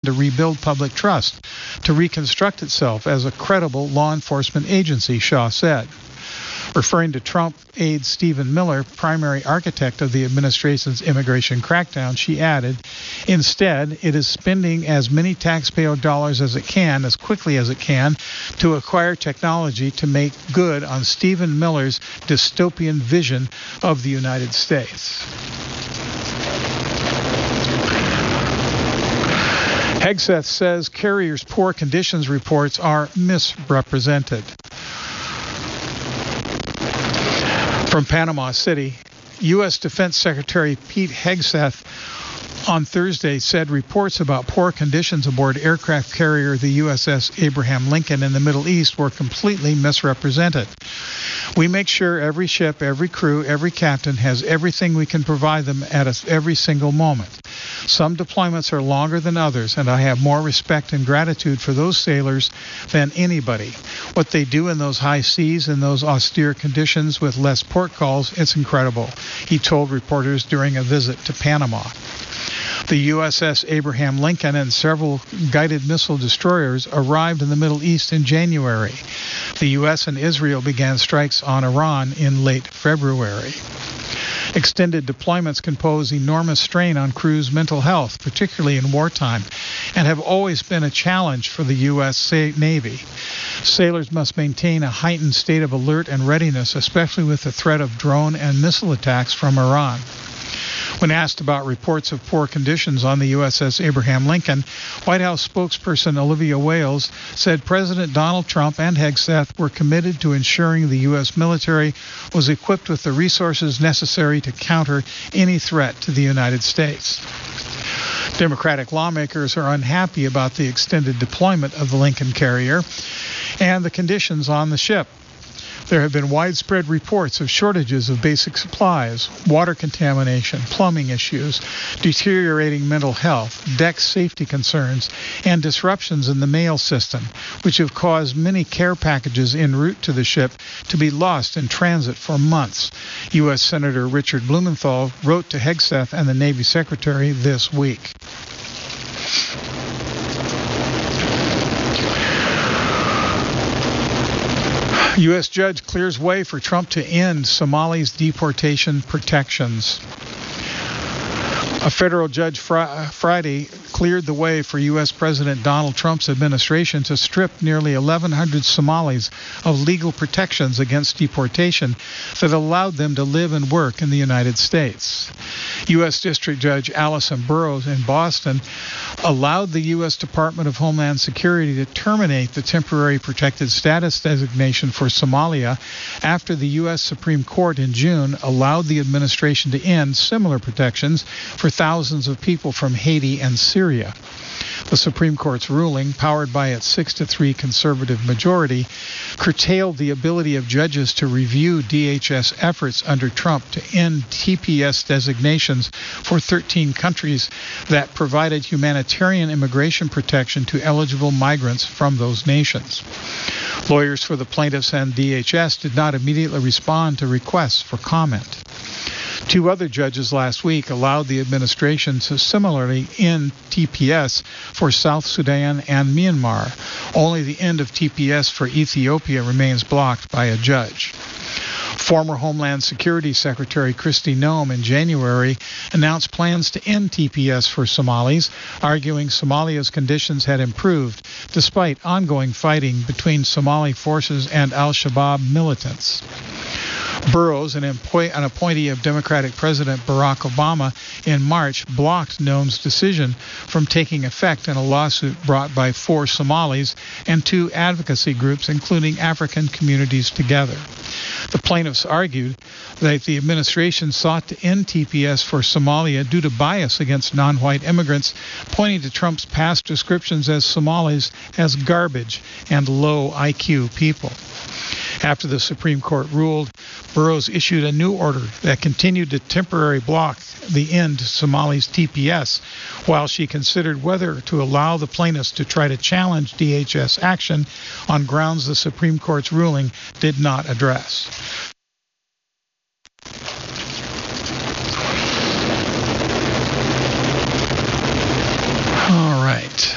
to rebuild public trust, to reconstruct itself as a credible law enforcement agency, Shaw said. Referring to Trump aide Stephen Miller, primary architect of the administration's immigration crackdown, she added, "Instead, it is spending as many taxpayer dollars as it can, as quickly as it can, to acquire technology to make good on Stephen Miller's dystopian vision of the United States." Hegseth says carriers' poor conditions reports are misrepresented. From Panama City, U.S. Defense Secretary Pete Hegseth on Thursday said reports about poor conditions aboard aircraft carrier the USS Abraham Lincoln in the Middle East were completely misrepresented. "We make sure every ship, every crew, every captain has everything we can provide them at every single moment. Some deployments are longer than others, and I have more respect and gratitude for those sailors than anybody. What they do in those high seas in those austere conditions with less port calls, it's incredible," he told reporters during a visit to Panama. The USS Abraham Lincoln and several guided missile destroyers arrived in the Middle East in January. The U.S. and Israel began strikes on Iran in late February. Extended deployments can pose enormous strain on crews' mental health, particularly in wartime, and have always been a challenge for the U.S. Navy. Sailors must maintain a heightened state of alert and readiness, especially with the threat of drone and missile attacks from Iran. When asked about reports of poor conditions on the USS Abraham Lincoln, White House spokesperson Olivia Wales said President Donald Trump and Hegseth were committed to ensuring the U.S. military was equipped with the resources necessary to counter any threat to the United States. Democratic lawmakers are unhappy about the extended deployment of the Lincoln carrier and the conditions on the ship. There have been widespread reports of shortages of basic supplies, water contamination, plumbing issues, deteriorating mental health, deck safety concerns, and disruptions in the mail system, which have caused many care packages en route to the ship to be lost in transit for months. U.S. Senator Richard Blumenthal wrote to Hegseth and the Navy Secretary this week. U.S. judge clears way for Trump to end Somalis' deportation protections. A federal judge Friday cleared the way for U.S. President Donald Trump's administration to strip nearly 1,100 Somalis of legal protections against deportation that allowed them to live and work in the United States. U.S. District Judge Allison Burroughs in Boston allowed the U.S. Department of Homeland Security to terminate the temporary protected status designation for Somalia after the U.S. Supreme Court in June allowed the administration to end similar protections for thousands of people from Haiti and Syria. The Supreme Court's ruling, powered by its 6-3 conservative majority, curtailed the ability of judges to review DHS efforts under Trump to end TPS designations for 13 countries that provided humanitarian immigration protection to eligible migrants from those nations. Lawyers for the plaintiffs and DHS did not immediately respond to requests for comment. Two other judges last week allowed the administration to similarly end TPS for South Sudan and Myanmar. Only the end of TPS for Ethiopia remains blocked by a judge. Former Homeland Security Secretary Kristi Noem in January announced plans to end TPS for Somalis, arguing Somalia's conditions had improved despite ongoing fighting between Somali forces and al-Shabaab militants. Burroughs, an appointee of Democratic President Barack Obama in March, blocked Noem's decision from taking effect in a lawsuit brought by 4 Somalis and 2 advocacy groups, including African Communities Together. The plaintiffs argued that the administration sought to end TPS for Somalia due to bias against non-white immigrants, pointing to Trump's past descriptions as Somalis as garbage and low IQ people. After the Supreme Court ruled, Burroughs issued a new order that continued to temporarily block the end to Somalis' TPS, while she considered whether to allow the plaintiffs to try to challenge DHS action on grounds the Supreme Court's ruling did not address. All right.